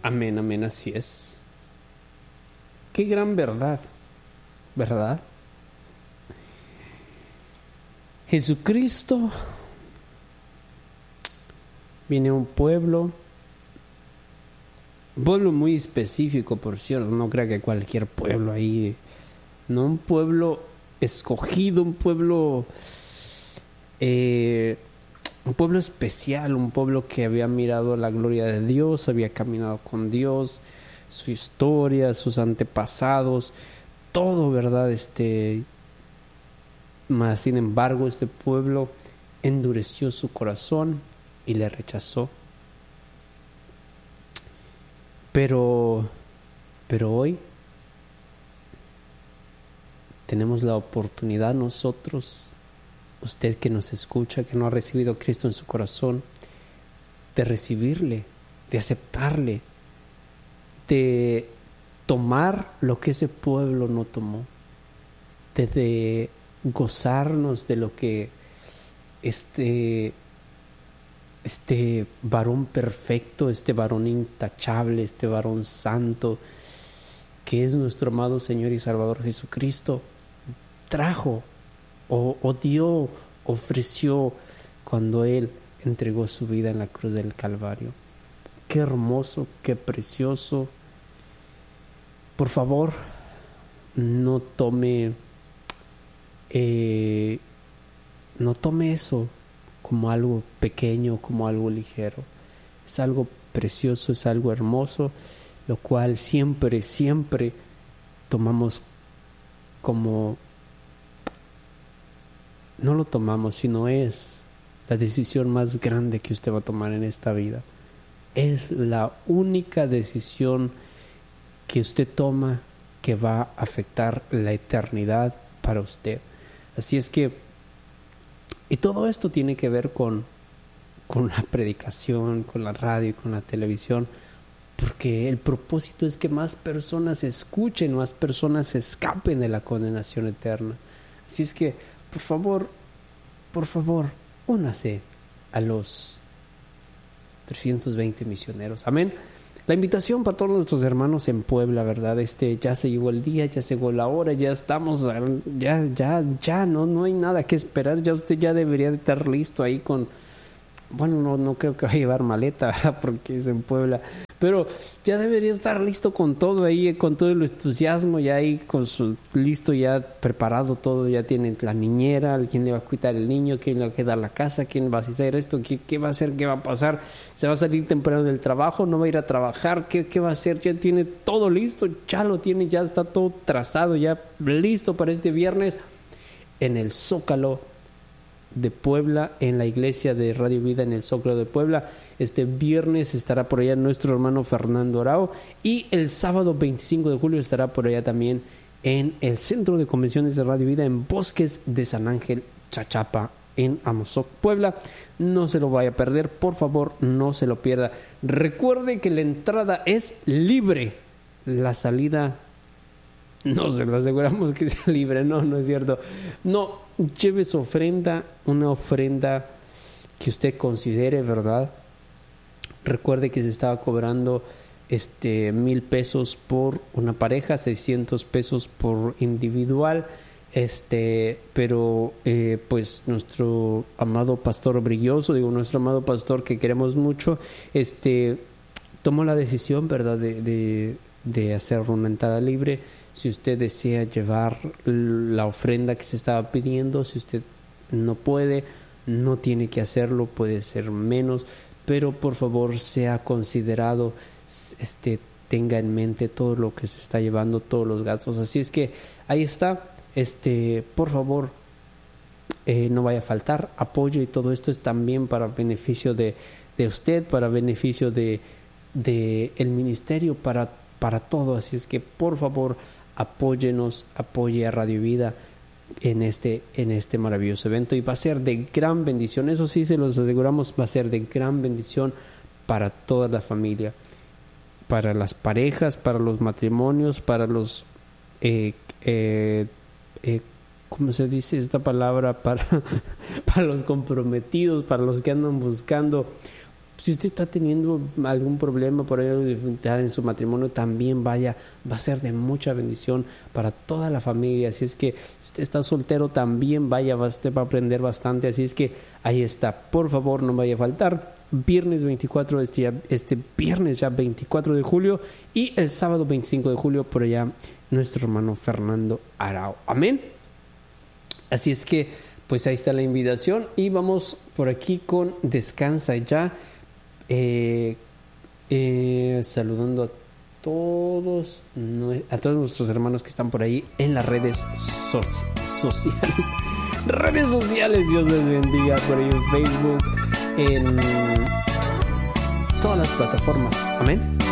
Amén, amén, así es. Qué gran verdad, ¿verdad? Jesucristo viene a un pueblo muy específico, por cierto, no crea que cualquier pueblo ahí, no, un pueblo escogido, un pueblo especial, un pueblo que había mirado la gloria de Dios, había caminado con Dios, su historia, sus antepasados, todo, ¿verdad? Mas sin embargo, este pueblo endureció su corazón y le rechazó. Pero hoy tenemos la oportunidad nosotros, usted que nos escucha, que no ha recibido a Cristo en su corazón, de recibirle, de aceptarle, de tomar lo que ese pueblo no tomó, de gozarnos de lo que este varón perfecto, este varón intachable, este varón santo, que es nuestro amado Señor y Salvador Jesucristo, trajo o dio, ofreció cuando Él entregó su vida en la cruz del Calvario. Qué hermoso, qué precioso. Por favor, no tome eso como algo pequeño, como algo ligero. Es algo precioso, es algo hermoso, lo cual siempre tomamos como... No lo tomamos, sino es la decisión más grande que usted va a tomar en esta vida. Es la única decisión que usted toma que va a afectar la eternidad para usted. Así es que, y todo esto tiene que ver con la predicación, con la radio, con la televisión, porque el propósito es que más personas escuchen, más personas escapen de la condenación eterna. Así es que, por favor, únase a los 320 misioneros. Amén. La invitación para todos nuestros hermanos en Puebla, ¿verdad? Ya se llegó el día, ya se llegó la hora, ya estamos, no hay nada que esperar. Ya usted ya debería de estar listo ahí con... Bueno, no creo que va a llevar maleta, ¿verdad? Porque es en Puebla. Pero ya debería estar listo con todo ahí, con todo el entusiasmo, ya ahí listo, ya preparado todo, ya tiene la niñera, quién le va a cuidar el niño, quién le va a quedar la casa, quién va a hacer esto, qué va a hacer, qué va a pasar, se va a salir temprano del trabajo, no va a ir a trabajar, qué va a hacer, ya tiene todo listo, ya lo tiene, ya está todo trazado, ya listo para este viernes en el Zócalo de Puebla, en la iglesia de Radio Vida en el Zócalo de Puebla. Este viernes estará por allá nuestro hermano Fernando Arao, y el sábado 25 de julio estará por allá también en el Centro de Convenciones de Radio Vida en Bosques de San Ángel, Chachapa, en Amozoc, Puebla. No se lo vaya a perder, por favor, no se lo pierda. Recuerde que la entrada es libre, la salida no se lo aseguramos que sea libre, no es cierto. No, lleve su ofrenda, una ofrenda que usted considere, ¿verdad? Recuerde que se estaba cobrando 1,000 pesos por una pareja, 600 pesos por individual. Pero pues nuestro amado pastor Brilloso, nuestro amado pastor que queremos mucho, tomó la decisión, ¿verdad?, de hacer una entrada libre. Si usted desea llevar la ofrenda que se estaba pidiendo, si usted no puede, no tiene que hacerlo, puede ser menos, pero por favor sea considerado, tenga en mente todo lo que se está llevando, todos los gastos. Así es que ahí está, por favor, no vaya a faltar apoyo, y todo esto es también para beneficio de usted, para beneficio de el ministerio, para todo. Así es que por favor, apóyenos, apoye a Radio Vida en este maravilloso evento, y va a ser de gran bendición. Eso sí, se los aseguramos, va a ser de gran bendición para toda la familia, para las parejas, para los matrimonios, para los ¿cómo se dice esta palabra? Para los comprometidos, para los que andan buscando Si usted está teniendo algún problema por ahí, dificultad en su matrimonio, también va a ser de mucha bendición para toda la familia. Así es que si usted está soltero, también usted va a aprender bastante. Así es que ahí está. Por favor, no vaya a faltar. Viernes 24, este viernes ya 24 de julio y el sábado 25 de julio por allá nuestro hermano Fernando Arao. Amén. Así es que pues ahí está la invitación y vamos por aquí con Descansa Ya. Saludando a todos nuestros hermanos que están por ahí en las redes sociales. Redes sociales, Dios les bendiga, por ahí en Facebook, en todas las plataformas. Amén.